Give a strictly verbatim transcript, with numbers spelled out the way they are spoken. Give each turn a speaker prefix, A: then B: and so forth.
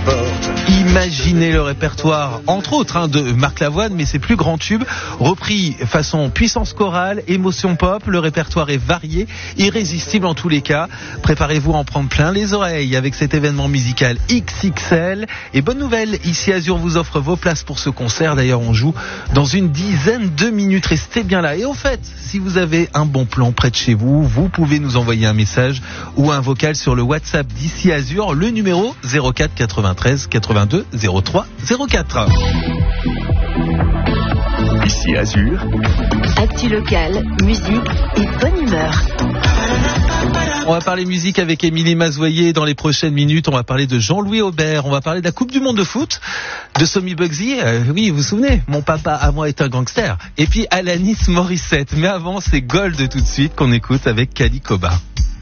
A: Imaginez le répertoire, entre autres, hein, de Marc Lavoine, mais ses plus grands tubes, repris façon puissance chorale, émotion pop. Le répertoire est varié, irrésistible en tous les cas. Préparez-vous à en prendre plein les oreilles avec cet événement musical X X L. Et bonne nouvelle, ici Azur vous offre vos places pour ce concert. D'ailleurs, on joue dans une dizaine de minutes. Restez bien là. Et au fait, si vous avez un bon plan près de chez vous, vous pouvez nous envoyer un message ou un vocal sur le WhatsApp d'ici Azur, le numéro zéro quatre quatre-vingt-treize quatre-vingt-deux zéro trois zéro quatre.
B: Ici Azur.
C: Actu local, musique et bonne humeur.
A: On va parler musique avec Émilie Mazoyer dans les prochaines minutes. On va parler de Jean-Louis Aubert. On va parler de la Coupe du Monde de foot, de Somi Bugsy. Euh, oui, vous vous souvenez, mon papa à moi est un gangster. Et puis Alanis Morissette. Mais avant, c'est Gold tout de suite qu'on écoute avec Kali Koba.